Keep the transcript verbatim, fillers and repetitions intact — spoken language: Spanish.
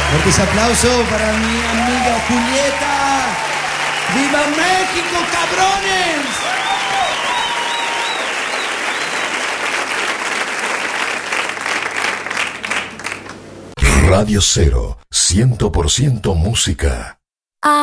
Fuertes aplausos para mi amiga Julieta. ¡Viva México, cabrones! Radio Cero, cien por ciento música.